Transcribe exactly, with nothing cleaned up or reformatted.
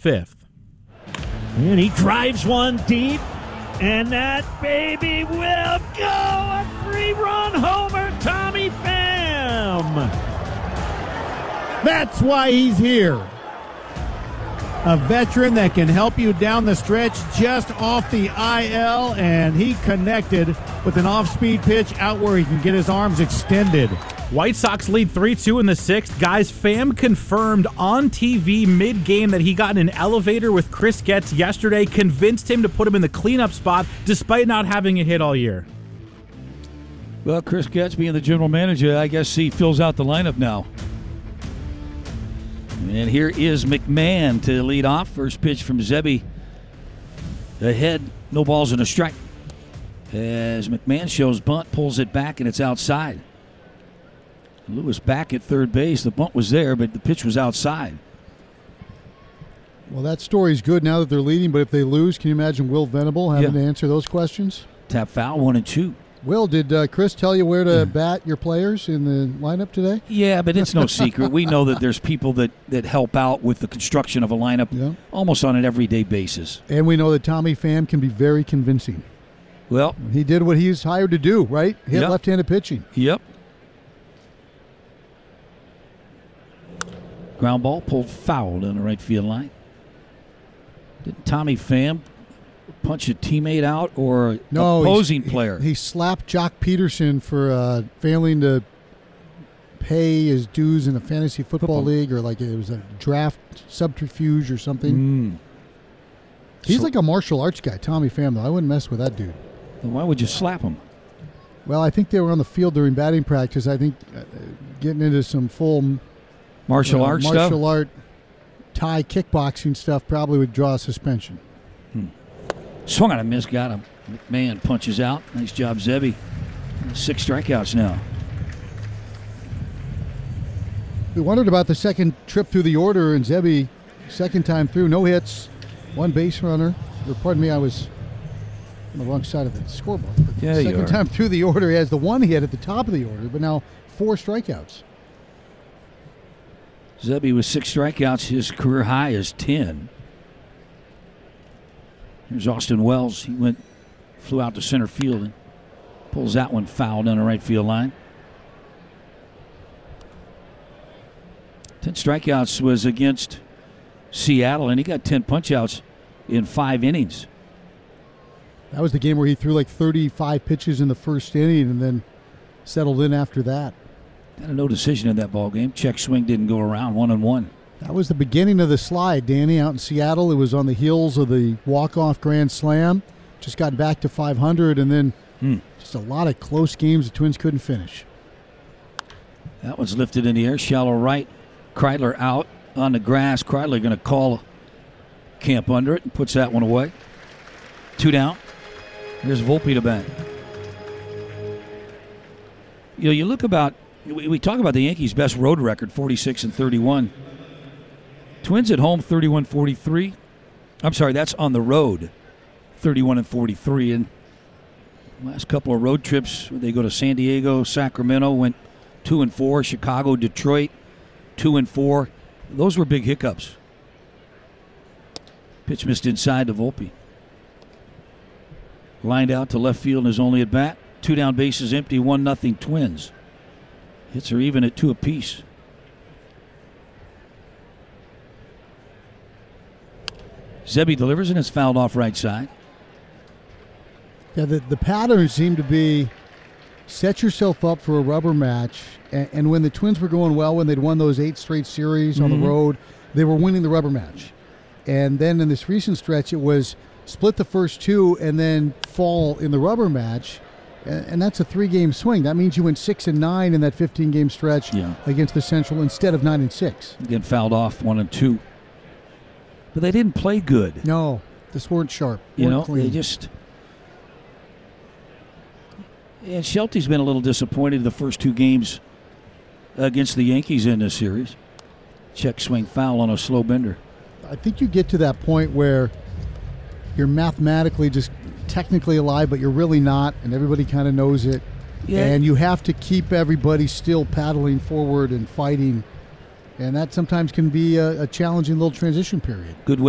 fifth. And he drives one deep, and that baby will go. A three-run homer, Tommy Pham. That's why he's here. A veteran that can help you down the stretch just off the I L, and he connected with an off-speed pitch out where he can get his arms extended. White Sox lead three two in the sixth. Guys, Pham confirmed on T V mid-game that he got in an elevator with Chris Getz yesterday, convinced him to put him in the cleanup spot despite not having a hit all year. Well, Chris Getz being the general manager, I guess he fills out the lineup now. And here is McMahon to lead off. First pitch from Zebby. Ahead, no balls and a strike. As McMahon shows bunt, pulls it back, and it's outside. Lewis back at third base. The bunt was there, but the pitch was outside. Well, that story's good now that they're leading, but if they lose, can you imagine Will Venable having Yeah. to answer those questions? Tap foul, one and two. Will, did uh, Chris tell you where to yeah. bat your players in the lineup today? Yeah, but it's no secret. We know that there's people that, that help out with the construction of a lineup yeah. almost on an everyday basis. And we know that Tommy Pham can be very convincing. Well, he did what he's hired to do, right? Hit yep. left-handed pitching. Yep. Ground ball pulled foul down the right field line. Did Tommy Pham punch a teammate out or no, opposing player? He, he slapped Jock Peterson for uh, failing to pay his dues in a fantasy football, football league, or like it was a draft subterfuge or something. Mm. He's so, like a martial arts guy, Tommy Pham, though. I wouldn't mess with that dude. Then why would you slap him? Well, I think they were on the field during batting practice. I think uh, getting into some full martial uh, arts martial stuff? art, Thai kickboxing stuff probably would draw a suspension. Hmm. Swung on a miss, got him. McMahon punches out. Nice job, Zebby. Six strikeouts now. We wondered about the second trip through the order, and Zebby, second time through, no hits, one base runner. Or pardon me, I was on the wrong side of the scoreboard. But yeah, second you are. time through the order, he has the one hit at the top of the order, but now four strikeouts. Zebby with six strikeouts. His career high is ten. Here's Austin Wells. He went, flew out to center field and pulls that one foul down the right field line. Ten strikeouts was against Seattle, and he got ten punch-outs in five innings. That was the game where he threw like thirty-five pitches in the first inning and then settled in after that. Got a no decision in that ball game. Check swing didn't go around, one and one. That was the beginning of the slide, Danny, out in Seattle. It was on the heels of the walk-off grand slam. Just got back to five hundred, and then hmm. just a lot of close games the Twins couldn't finish. That one's lifted in the air, shallow right. Kreidler out on the grass. Kreidler going to call Camp under it and puts that one away. Two down. Here's Volpe to bat. You know, you look about, we, we talk about the Yankees' best road record, forty-six and thirty-one. Twins at home, thirty-one forty-three. I'm sorry, that's on the road, thirty-one and forty-three. And last couple of road trips, they go to San Diego, Sacramento, went two and four. Chicago, Detroit, two and four. Those were big hiccups. Pitch missed inside to Volpe. Lined out to left field in his only at bat. Two down, bases empty, one nothing Twins. Hits are even at two apiece. Zebby delivers and it's fouled off right side. Yeah, the, the pattern seemed to be set yourself up for a rubber match. And, and when the Twins were going well, when they'd won those eight straight series mm-hmm. on the road, they were winning the rubber match. And then in this recent stretch, it was split the first two and then fall in the rubber match. And, and that's a three-game swing. That means you went six and nine in that fifteen-game stretch yeah. against the Central instead of nine and six. Again, fouled off one and two. But they didn't play good. No, this weren't sharp. You weren't know, clean. they just. And Shelty's been a little disappointed the first two games against the Yankees in this series. Check swing foul on a slow bender. I think you get to that point where you're mathematically just technically alive, but you're really not, and everybody kind of knows it. Yeah. And you have to keep everybody still paddling forward and fighting, and that sometimes can be a, a challenging little transition period. Good way.